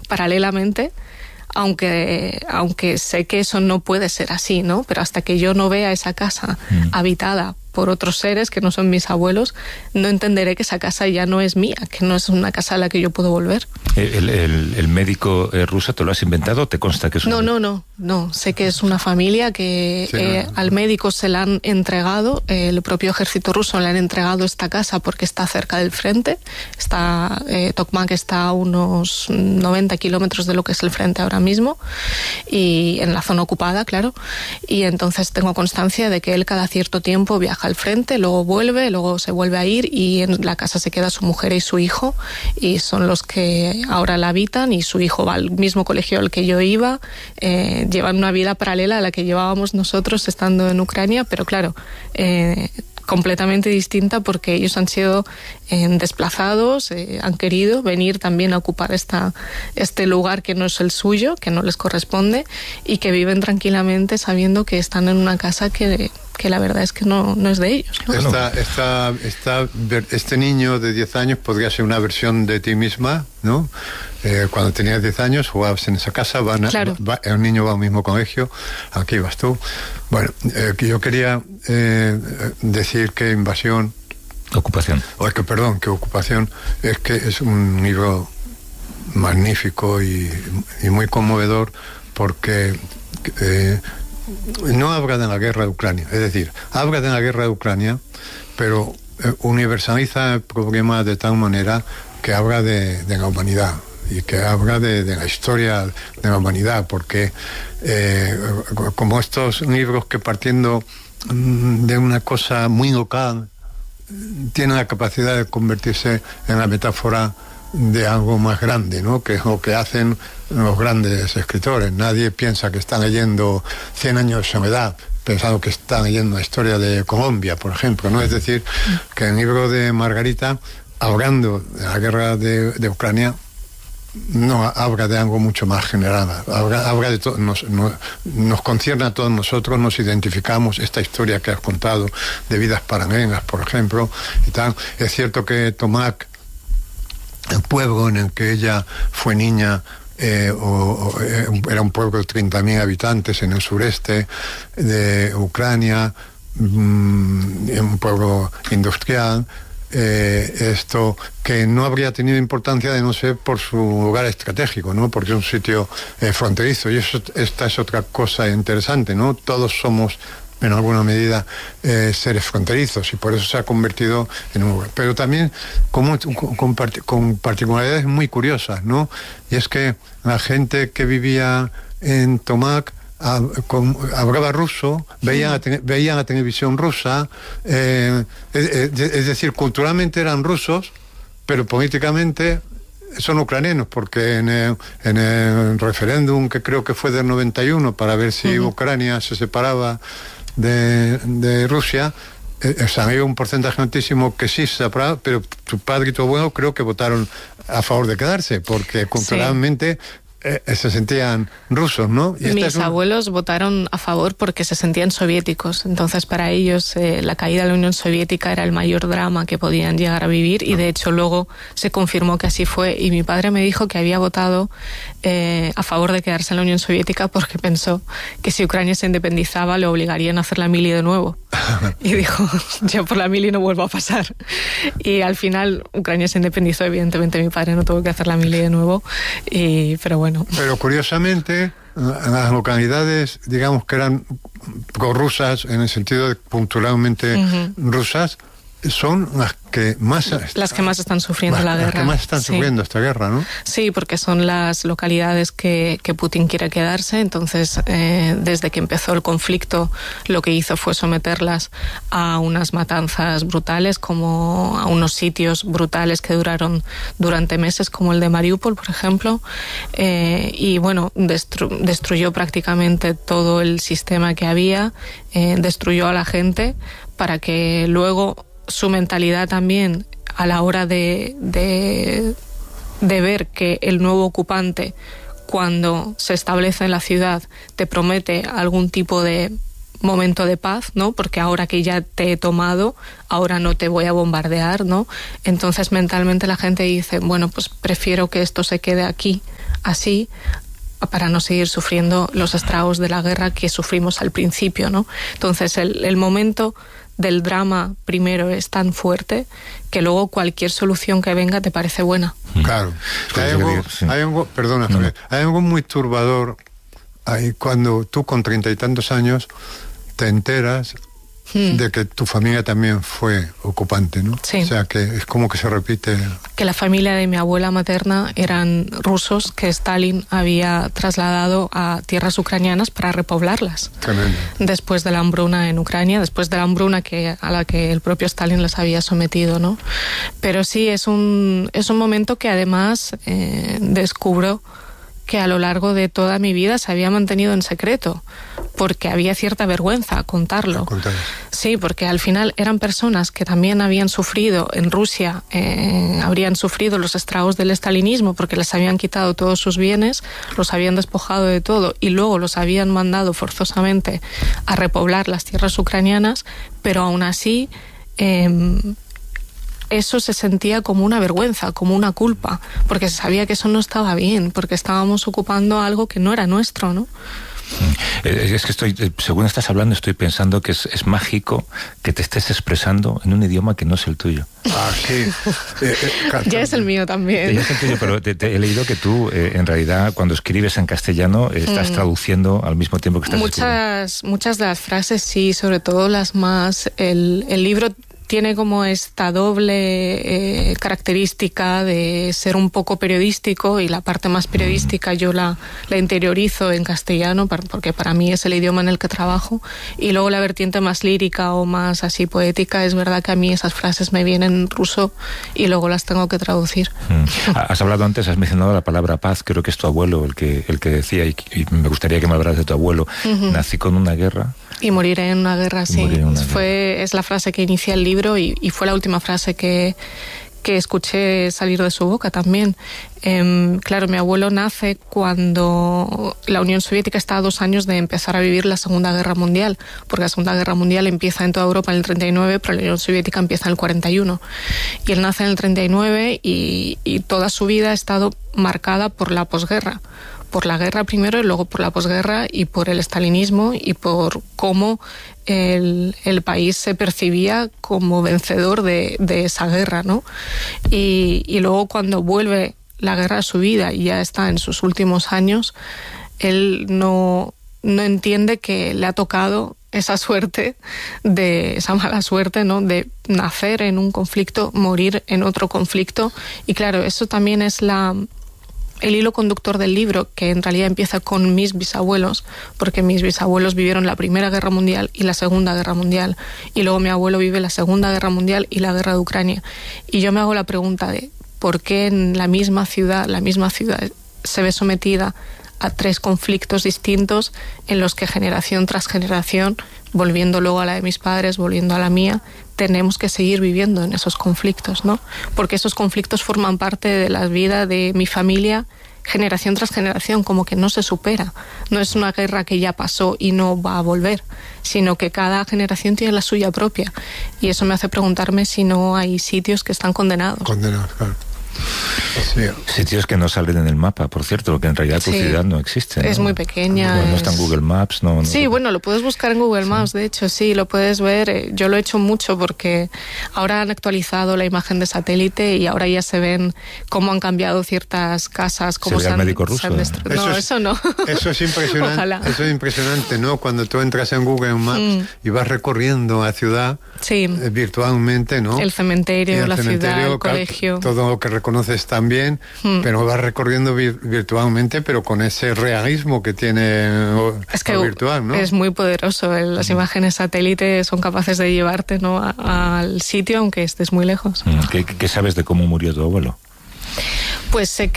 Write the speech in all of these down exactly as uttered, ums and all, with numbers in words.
paralelamente, aunque, aunque sé que eso no puede ser así, ¿no? Pero hasta que yo no vea esa casa mm. habitada por otros seres que no son mis abuelos, no entenderé que esa casa ya no es mía, que no es una casa a la que yo puedo volver. ¿El, el, el médico eh, ruso te lo has inventado o te consta que es un... No, no, no, no. Sé que es una familia que sí, eh, no, no. al médico se la han entregado, eh, el propio ejército ruso le han entregado esta casa porque está cerca del frente. Está, eh, Tokmak está a unos noventa kilómetros de lo que es el frente ahora mismo, y en la zona ocupada, claro. Y entonces tengo constancia de que él cada cierto tiempo viaja al frente, luego vuelve, luego se vuelve a ir, y en la casa se queda su mujer y su hijo, y son los que ahora la habitan, y su hijo va al mismo colegio al que yo iba, eh, llevan una vida paralela a la que llevábamos nosotros estando en Ucrania, pero claro, eh, completamente distinta, porque ellos han sido eh, desplazados, eh, han querido venir también a ocupar esta, este lugar que no es el suyo, que no les corresponde, y que viven tranquilamente sabiendo que están en una casa que... que la verdad es que no, no es de ellos, ¿no? Esta, esta, esta, este niño de diez años podría ser una versión de ti misma, ¿no? Eh, cuando tenías diez años jugabas en esa casa, van a, claro. va, un niño va al mismo colegio, aquí vas tú. Bueno, eh, yo quería eh, decir que Invasión... Ocupación. O que, perdón, que Ocupación es que es un libro magnífico y, y muy conmovedor, porque... Eh, no habla de la guerra de Ucrania, es decir, habla de la guerra de Ucrania, pero eh, universaliza el problema de tal manera que habla de, de la humanidad, y que habla de, de la historia de la humanidad, porque eh, como estos libros que, partiendo de una cosa muy local, tienen la capacidad de convertirse en la metáfora de algo más grande, ¿no? Que es lo que hacen los grandes escritores. Nadie piensa que están leyendo Cien años de soledad, pensando que están leyendo la historia de Colombia, por ejemplo, ¿no? Es decir, que el libro de Margarita, hablando de la guerra de, de Ucrania, no habla de algo mucho más general, habla, habla de todo, nos, nos, nos concierne a todos nosotros, nos identificamos, esta historia que has contado de vidas paralelas, por ejemplo, y tal. Es cierto que Tokmak, el pueblo en el que ella fue niña, eh, o, o, eh, era un pueblo de treinta mil habitantes en el sureste de Ucrania, mmm, un pueblo industrial, eh, esto que no habría tenido importancia de no ser por su lugar estratégico, ¿no? Porque es un sitio eh, fronterizo, y eso, esta es otra cosa interesante, ¿no? Todos somos en alguna medida eh, seres fronterizos, y por eso se ha convertido en un lugar. Pero también con, con, con particularidades muy curiosas, ¿no? Y es que la gente que vivía en Tokmak a, con, hablaba ruso, veían, sí. la, veían la televisión rusa, eh, es, es decir, culturalmente eran rusos, pero políticamente son ucranianos, porque en el, en el referéndum, que creo que fue del noventa y uno, para ver si uh-huh. Ucrania se separaba De, de Rusia, eh, o sea, había un porcentaje altísimo que sí se separaba, pero tu padre y tu abuelo creo que votaron a favor de quedarse, porque culturalmente sí. Eh, se sentían rusos, ¿no? Y Mis un... abuelos votaron a favor porque se sentían soviéticos, entonces para ellos eh, la caída de la Unión Soviética era el mayor drama que podían llegar a vivir, y de hecho luego se confirmó que así fue, y mi padre me dijo que había votado eh, a favor de quedarse en la Unión Soviética porque pensó que si Ucrania se independizaba le obligarían a hacer la mili de nuevo, y dijo, yo por la mili no vuelvo a pasar, y al final Ucrania se independizó, evidentemente mi padre no tuvo que hacer la mili de nuevo, y, pero bueno. Pero curiosamente, las localidades, digamos, que eran prorrusas, en el sentido de culturalmente uh-huh. rusas, son las que más las que más están sufriendo las, la guerra. Las que más están sí. sufriendo esta guerra, ¿no? Sí, porque son las localidades que, que Putin quiere quedarse. Entonces, eh, desde que empezó el conflicto, lo que hizo fue someterlas a unas matanzas brutales, como a unos sitios brutales que duraron durante meses, como el de Mariupol, por ejemplo. Eh, y bueno, destru- destruyó prácticamente todo el sistema que había, eh, destruyó a la gente para que luego su mentalidad también a la hora de, de, de ver que el nuevo ocupante, cuando se establece en la ciudad, te promete algún tipo de momento de paz, ¿no? Porque ahora que ya te he tomado, ahora no te voy a bombardear, ¿no? Entonces mentalmente la gente dice, bueno, pues prefiero que esto se quede aquí así para no seguir sufriendo los estragos de la guerra que sufrimos al principio, ¿no? Entonces el, el momento del drama primero es tan fuerte que luego cualquier solución que venga te parece buena. Claro. Hay algo, hay algo, perdona, no. Javier, hay algo muy turbador ahí cuando tú con treinta y tantos años te enteras Hmm. de que tu familia también fue ocupante, ¿no? Sí. O sea, que es como que se repite. Que la familia de mi abuela materna eran rusos que Stalin había trasladado a tierras ucranianas para repoblarlas. Tremendo. Después de la hambruna en Ucrania, después de la hambruna que, a la que el propio Stalin les había sometido, ¿no? Pero sí, es un, es un momento que además eh, descubro que a lo largo de toda mi vida se había mantenido en secreto, porque había cierta vergüenza contarlo. Sí, porque al final eran personas que también habían sufrido en Rusia, eh, habrían sufrido los estragos del estalinismo, porque les habían quitado todos sus bienes, los habían despojado de todo y luego los habían mandado forzosamente a repoblar las tierras ucranianas, pero aún así eh, eso se sentía como una vergüenza, como una culpa, porque se sabía que eso no estaba bien, porque estábamos ocupando algo que no era nuestro, ¿no? Es que estoy, según estás hablando, estoy pensando que es, es mágico que te estés expresando en un idioma que no es el tuyo. Ah, sí. eh, eh, ya es el mío también. Ya es el tuyo, pero te, te he leído que tú, eh, en realidad, cuando escribes en castellano, eh, estás mm. traduciendo al mismo tiempo que estás muchas, escribiendo. Muchas de las frases, sí, sobre todo las más... El, el libro tiene como esta doble eh, característica de ser un poco periodístico, y la parte más periodística yo la, la interiorizo en castellano porque para mí es el idioma en el que trabajo, y luego la vertiente más lírica o más así poética, es verdad que a mí esas frases me vienen en ruso y luego las tengo que traducir. Mm. Has hablado antes, has mencionado la palabra paz, creo que es tu abuelo el que, el que decía, y, y me gustaría que me hablaras de tu abuelo. Uh-huh. Nací con una guerra. Y moriré en una guerra, sí. Una fue, guerra. Es la frase que inicia el libro y, y fue la última frase que, que escuché salir de su boca también. Eh, claro, mi abuelo nace cuando la Unión Soviética está a dos años de empezar a vivir la Segunda Guerra Mundial, porque la Segunda Guerra Mundial empieza en toda Europa en el treinta y nueve, pero la Unión Soviética empieza en el cuarenta y uno. Y él nace en el treinta y nueve y, y toda su vida ha estado marcada por la posguerra. Por la guerra primero y luego por la posguerra y por el estalinismo y por cómo el, el país se percibía como vencedor de, de esa guerra, ¿no? Y, y luego cuando vuelve la guerra a su vida y ya está en sus últimos años, él no, no entiende que le ha tocado esa suerte, de esa mala suerte, ¿no? De nacer en un conflicto, morir en otro conflicto. Y claro, eso también es la... el hilo conductor del libro, que en realidad empieza con mis bisabuelos, porque mis bisabuelos vivieron la Primera Guerra Mundial y la Segunda Guerra Mundial, y luego mi abuelo vive la Segunda Guerra Mundial y la Guerra de Ucrania. Y yo me hago la pregunta de por qué en la misma ciudad, la misma ciudad se ve sometida a tres conflictos distintos en los que generación tras generación, volviendo luego a la de mis padres, volviendo a la mía, tenemos que seguir viviendo en esos conflictos, ¿no? Porque esos conflictos forman parte de la vida de mi familia generación tras generación, como que no se supera. No es una guerra que ya pasó y no va a volver, sino que cada generación tiene la suya propia. Y eso me hace preguntarme si no hay sitios que están condenados. Condenados, claro. Sí. Sitios que no salen en el mapa, por cierto, porque en realidad tu sí. ciudad no existe, ¿no? Es muy pequeña. No, no es... está en Google Maps, no. no sí, no. bueno, lo puedes buscar en Google Maps, sí. De hecho, sí, lo puedes ver. Yo lo he hecho mucho porque ahora han actualizado la imagen de satélite y ahora ya se ven cómo han cambiado ciertas casas, cómo se, se han, médico ruso, se han destru... eso No, es, eso no. Eso es impresionante. Eso es impresionante, ¿no? Cuando tú entras en Google Maps mm. y vas recorriendo la ciudad sí. eh, virtualmente, ¿no? El cementerio, el la cementerio, ciudad, el colegio. Todo lo que reconoces también, mm. pero vas recorriendo vir- virtualmente, pero con ese realismo que tiene lo, es que lo virtual, ¿no? Es muy poderoso. Las mm. imágenes satélite son capaces de llevarte, ¿no? a, al sitio, aunque estés muy lejos. Mm. ¿Qué, ¿Qué sabes de cómo murió tu abuelo? Pues sé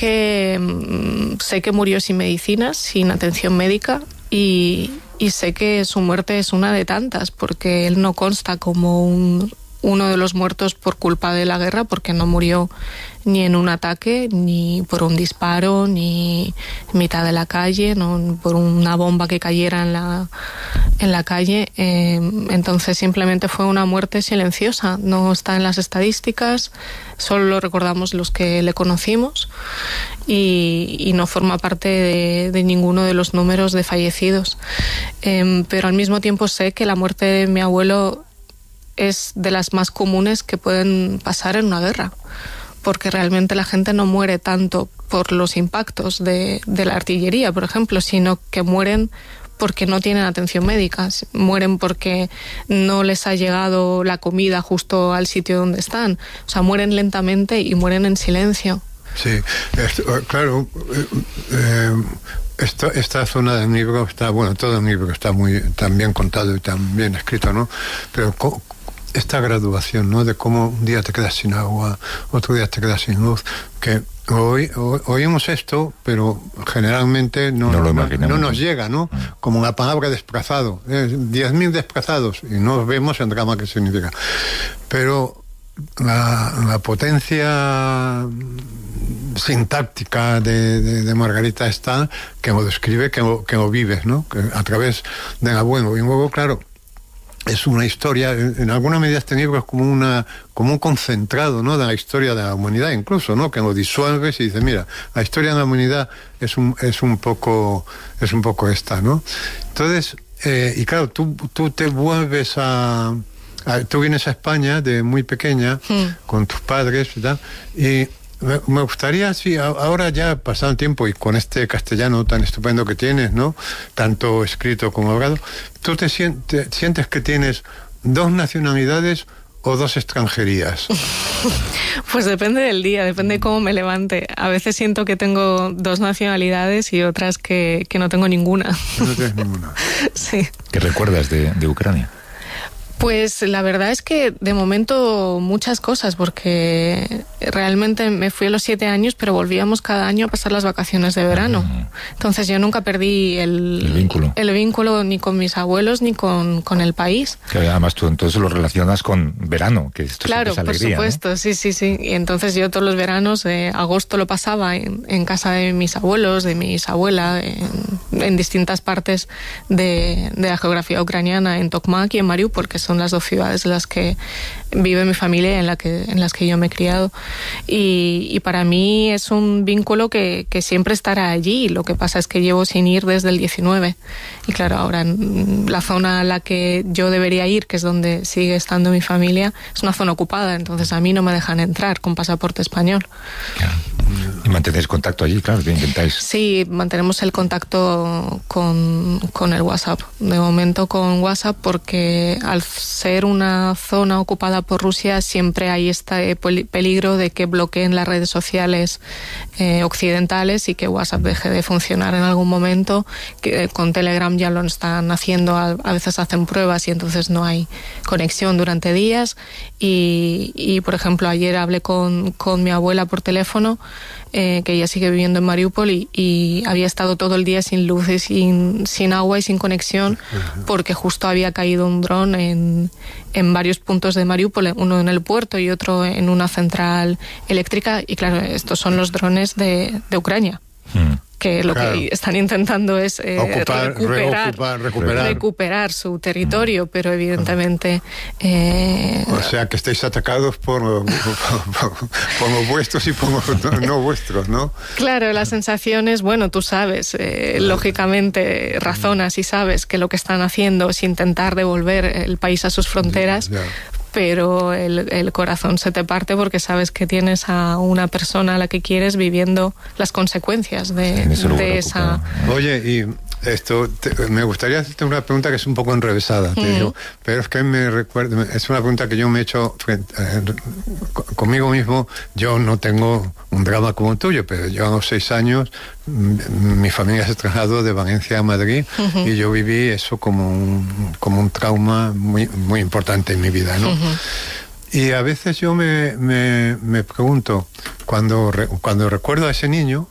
que sé que murió sin medicinas, sin atención médica, y, y sé que su muerte es una de tantas, porque él no consta como un, uno de los muertos por culpa de la guerra, porque no murió ni en un ataque, ni por un disparo, ni en mitad de la calle, no por una bomba que cayera en la, en la calle. Eh, entonces simplemente fue una muerte silenciosa, no está en las estadísticas, solo lo recordamos los que le conocimos y, y no forma parte de, de ninguno de los números de fallecidos. Eh, pero al mismo tiempo sé que la muerte de mi abuelo es de las más comunes que pueden pasar en una guerra, porque realmente la gente no muere tanto por los impactos de, de la artillería, por ejemplo, sino que mueren porque no tienen atención médica, mueren porque no les ha llegado la comida justo al sitio donde están, o sea, mueren lentamente y mueren en silencio. Sí, esto, claro, eh, eh, esta, esta zona del libro está, bueno, todo el libro está muy tan bien contado y tan bien escrito, ¿no? Pero esta graduación, ¿no? De cómo un día te quedas sin agua, otro día te quedas sin luz, que hoy, hoy oímos esto, pero generalmente no, no, no, no nos llega, ¿no? Como la palabra desplazado, eh, diez mil desplazados, y no vemos el drama que significa. Pero la, la potencia sintáctica de, de, de Margarita está que lo describe, que lo, que lo vives, ¿no? Que a través del abuelo. Y luego, claro, es una historia, en alguna medida este libro es como una como un concentrado, ¿no? De la historia de la humanidad, incluso, ¿no? Que lo disuelves y dices, mira, la historia de la humanidad es un es un poco es un poco esta, ¿no? Entonces, eh, y claro, tú tú te vuelves a, a tú vienes a España de muy pequeña, sí, con tus padres, ¿verdad? Y Me, me gustaría, sí, ahora ya pasado el tiempo y con este castellano tan estupendo que tienes, ¿no? Tanto escrito como hablado, ¿tú te sientes, sientes que tienes dos nacionalidades o dos extranjerías? Pues depende del día, depende de cómo me levante. A veces siento que tengo dos nacionalidades y otras que, que no tengo ninguna. No tienes ninguna. Sí. ¿Qué recuerdas de, de Ucrania? Pues la verdad es que de momento muchas cosas, porque realmente me fui a los siete años, pero volvíamos cada año a pasar las vacaciones de verano. Uh-huh. Entonces yo nunca perdí el, el vínculo el vínculo ni con mis abuelos ni con, con el país. Que además tú entonces lo relacionas con verano, que esto claro, es alegría, por supuesto, ¿no? sí, sí, sí. Y entonces yo todos los veranos, eh, agosto lo pasaba en, en casa de mis abuelos, de mis abuelas, en, en distintas partes de, de la geografía ucraniana, en Tokmak y en Mariupol, que son las dos ciudades en las que vive mi familia y en, la que, en las que yo me he criado. Y, y para mí es un vínculo que, que siempre estará allí. Lo que pasa es que llevo sin ir desde el diecinueve. Y claro, ahora en la zona a la que yo debería ir, que es donde sigue estando mi familia, es una zona ocupada. Entonces a mí no me dejan entrar con pasaporte español. Claro. ¿Y mantenéis contacto allí? Claro, ¿qué intentáis? Sí, mantenemos el contacto con, con el WhatsApp. De momento con WhatsApp, porque al ser una zona ocupada por Rusia siempre hay este peligro de que bloqueen las redes sociales eh, occidentales y que WhatsApp deje de funcionar en algún momento. Que con Telegram ya lo están haciendo, a, a veces hacen pruebas y entonces no hay conexión durante días. Y, y por ejemplo, ayer hablé con, con mi abuela por teléfono, Eh, que ella sigue viviendo en Mariupol y, y había estado todo el día sin luz y sin, sin agua y sin conexión, porque justo había caído un dron en, en varios puntos de Mariupol, uno en el puerto y otro en una central eléctrica, y claro, estos son los drones de, de Ucrania. Mm. Que lo claro. que están intentando es eh, Ocupar, recuperar, reocupar, recuperar. recuperar su territorio, pero evidentemente... Eh, o sea, que estáis atacados por, por, por, por los vuestros y por los no vuestros, ¿no? Claro, la sensación es, bueno, tú sabes, eh, lógicamente razonas y sabes que lo que están haciendo es intentar devolver el país a sus fronteras, yeah, yeah. pero el, el corazón se te parte porque sabes que tienes a una persona a la que quieres viviendo las consecuencias de, de esa... Oye, y esto te, me gustaría hacerte una pregunta que es un poco enrevesada, te mm. digo, pero es que me recuerda, es una pregunta que yo me he hecho frente, eh, conmigo mismo. Yo no tengo un drama como el tuyo, pero yo a los seis años mi familia se trasladó de Valencia a Madrid, uh-huh. y yo viví eso como un, como un trauma muy, muy importante en mi vida, ¿no? Uh-huh. Y a veces yo me, me, me pregunto, cuando, re, cuando recuerdo a ese niño,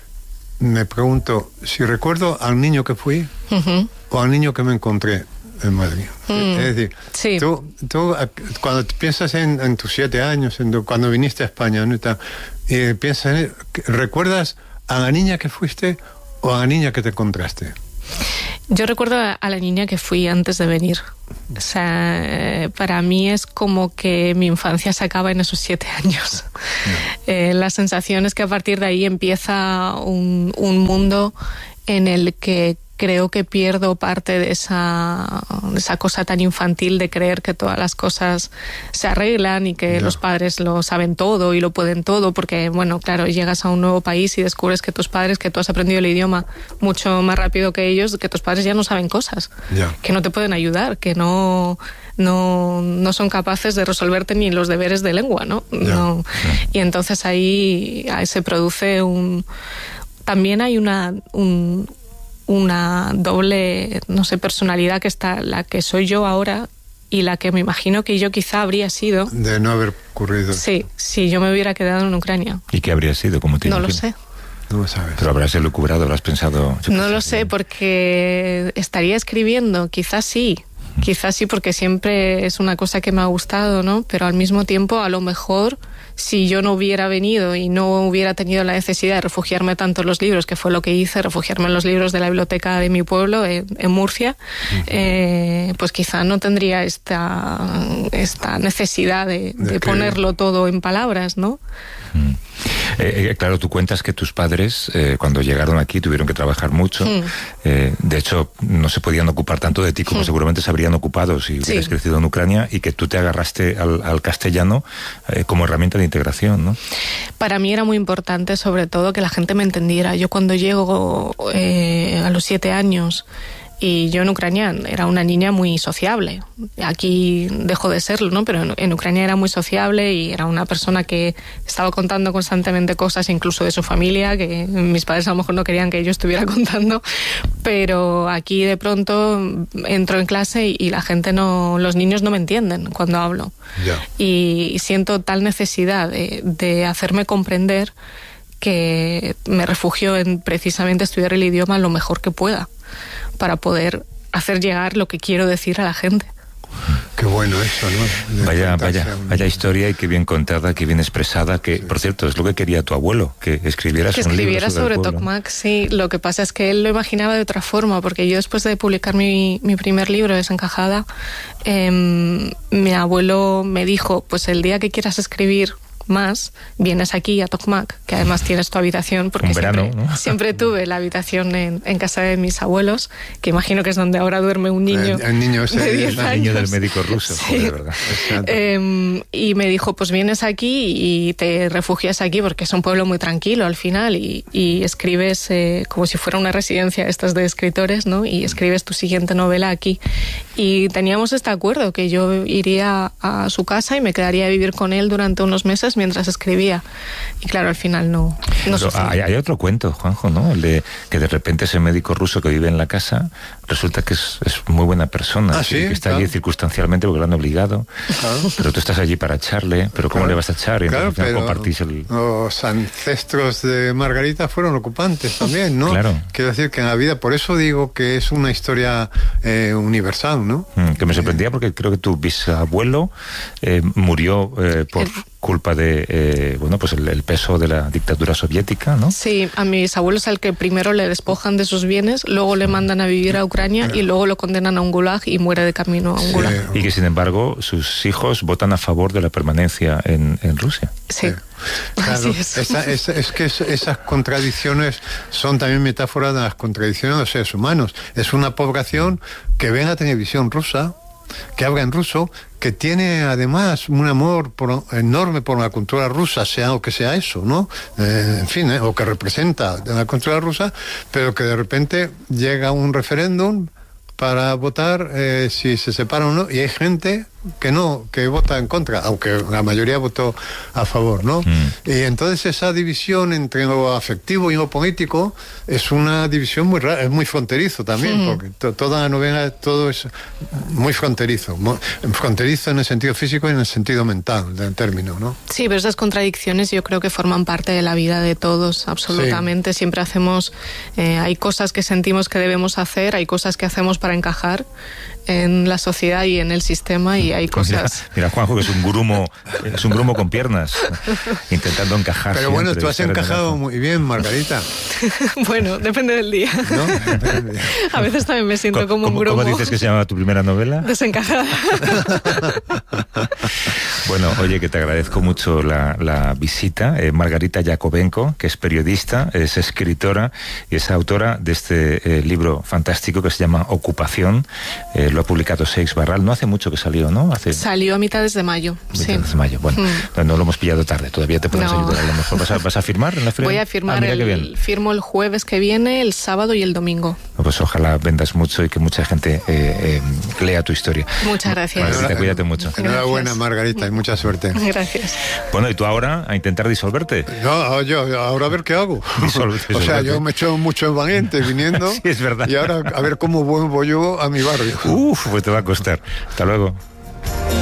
me pregunto si recuerdo al niño que fui, uh-huh. o al niño que me encontré en Madrid. Mm, es decir, sí. tú, tú cuando piensas en, en tus siete años, en tu, cuando viniste a España, ¿no? y piensas en, ¿recuerdas a la niña que fuiste o a la niña que te encontraste? Yo recuerdo a la niña que fui antes de venir. O sea, para mí es como que mi infancia se acaba en esos siete años. Mm. Eh, la sensación es que a partir de ahí empieza un, un mundo en el que creo que pierdo parte de esa, de esa cosa tan infantil de creer que todas las cosas se arreglan y que yeah. los padres lo saben todo y lo pueden todo, porque, bueno, claro, llegas a un nuevo país y descubres que tus padres, que tú has aprendido el idioma mucho más rápido que ellos, que tus padres ya no saben cosas, yeah. que no te pueden ayudar, que no... No, no son capaces de resolverte ni los deberes de lengua, ¿no? Yeah. no. Y entonces ahí, ahí se produce un... También hay una... Un, una doble, no sé, personalidad que está, la que soy yo ahora y la que me imagino que yo quizá habría sido. De no haber ocurrido. Sí, si yo me hubiera quedado en Ucrania. ¿Y qué habría sido? ¿Cómo te No imaginas? lo sé. No lo sabes. Pero habrás elucubrado, lo has pensado. No lo sé, porque estaría escribiendo, quizás sí. Quizás sí, porque siempre es una cosa que me ha gustado, ¿no? Pero al mismo tiempo, a lo mejor, si yo no hubiera venido y no hubiera tenido la necesidad de refugiarme tanto en los libros, que fue lo que hice, refugiarme en los libros de la biblioteca de mi pueblo, en, en Murcia, uh-huh. eh, pues quizá no tendría esta, esta necesidad de, de, de ponerlo todo en palabras, ¿no? Mm. Eh, eh, claro, tú cuentas que tus padres, eh, cuando llegaron aquí, tuvieron que trabajar mucho. Mm. Eh, de hecho, no se podían ocupar tanto de ti como mm. seguramente se habrían ocupado si hubieras sí. crecido en Ucrania, y que tú te agarraste al, al castellano eh, como herramienta de integración, ¿no? Para mí era muy importante, sobre todo, que la gente me entendiera. Yo cuando llego eh, a los siete años... Y yo en Ucrania era una niña muy sociable. Aquí dejo de serlo, ¿no? Pero en, en Ucrania era muy sociable y era una persona que estaba contando constantemente cosas, incluso de su familia, que mis padres a lo mejor no querían que yo estuviera contando. Pero aquí de pronto entro en clase y, y la gente no, los niños no me entienden cuando hablo. Yeah. Y, y siento tal necesidad de, de hacerme comprender que me refugio en precisamente estudiar el idioma lo mejor que pueda, para poder hacer llegar lo que quiero decir a la gente. Qué bueno eso, ¿no? De vaya, vaya, vaya historia, y qué bien contada, qué bien expresada, que, sí. por cierto, es lo que quería tu abuelo, que escribieras que un libro escribiera sobre, sobre Tokmak, sí. Lo que pasa es que él lo imaginaba de otra forma, porque yo después de publicar mi, mi primer libro, Desencajada, eh, mi abuelo me dijo, pues el día que quieras escribir más, vienes aquí a Tokmak, que además tienes tu habitación, porque verano, siempre, ¿no? siempre tuve la habitación en, en casa de mis abuelos, que imagino que es donde ahora duerme un niño, el, el niño ese, de diez el años. niño del médico ruso, sí. joder, ¿verdad? Eh, y me dijo, pues vienes aquí y te refugias aquí, porque es un pueblo muy tranquilo al final, y, y escribes eh, como si fuera una residencia estas de escritores, ¿no? Y escribes tu siguiente novela aquí. Y teníamos este acuerdo, que yo iría a su casa y me quedaría a vivir con él durante unos meses mientras escribía. Y claro, al final no, no hay, hay otro cuento, Juanjo, ¿no? El de que de repente ese médico ruso que vive en la casa resulta que es, es muy buena persona, ¿Ah, sí? que está claro. allí circunstancialmente porque lo han obligado, claro. pero tú estás allí para echarle, pero ¿cómo claro. le vas a echar? Y claro, pero compartís el... los ancestros de Margarita fueron ocupantes también, ¿no? Claro. Quiero decir que en la vida, por eso digo que es una historia eh, universal, ¿no? Mm, que me sorprendía porque creo que tu bisabuelo eh, murió eh, por... El... culpa de eh, bueno pues el, el peso de la dictadura soviética, ¿no? Sí, a mi bisabuelo es al que primero le despojan de sus bienes, luego le mandan a vivir a Ucrania y luego lo condenan a un gulag y muere de camino a un gulag. Sí. Y que sin embargo sus hijos votan a favor de la permanencia en, en Rusia. Sí. Claro, Así es. Esa, esa, es que es, esas contradicciones son también metáforas de las contradicciones de los seres humanos. Es una población que ve la televisión rusa, que habla en ruso, que tiene además un amor por, enorme por la cultura rusa, sea lo que sea eso, ¿no? Eh, en fin, eh, o que representa la cultura rusa, pero que de repente llega un referéndum para votar eh, si se separan o no, y hay gente que no, que vota en contra, aunque la mayoría votó a favor, ¿no? Mm. Y entonces esa división entre lo afectivo y lo político es una división muy rara, es muy fronterizo también, mm. porque to, toda la novela, todo es muy fronterizo, muy, fronterizo en el sentido físico y en el sentido mental del término, ¿no? Sí, pero esas contradicciones yo creo que forman parte de la vida de todos, absolutamente. Sí. Siempre hacemos, eh, hay cosas que sentimos que debemos hacer, hay cosas que hacemos para encajar, en la sociedad y en el sistema, y hay cosas... Mira, mira Juanjo, que es un grumo, es un grumo con piernas, intentando encajar. Pero bueno, tú has encajado muy bien, Margarita. Bueno, depende del día. ¿No? Depende del día. A veces también me siento como un grumo. ¿Cómo dices que se llama tu primera novela? Desencajada. Bueno, oye, que te agradezco mucho la, la visita. Eh, Margarita Yakovenko, que es periodista, es escritora y es autora de este eh, libro fantástico que se llama Ocupación. Eh, lo ha publicado Seix Barral. No hace mucho que salió, ¿no? Hace... Salió a mitades de mayo. Mitades sí. de mayo. Bueno, mm. no lo hemos pillado tarde. Todavía te podemos no. ayudar a lo mejor. ¿Vas a, vas a firmar en la feria? Voy a firmar. Ah, el, firmo el jueves que viene, el sábado y el domingo. Pues ojalá vendas mucho y que mucha gente eh, eh, lea tu historia. Muchas gracias. Margarita, cuídate mucho. Enhorabuena, Margarita, y mucha suerte. Gracias. Bueno, ¿y tú ahora a intentar disolverte? No, yo ahora a ver qué hago. Disolverte, o sea, yo me he hecho mucho valiente viniendo. Sí, es verdad. Y ahora a ver cómo vuelvo yo a mi barrio. Uf, pues te va a costar. Hasta luego.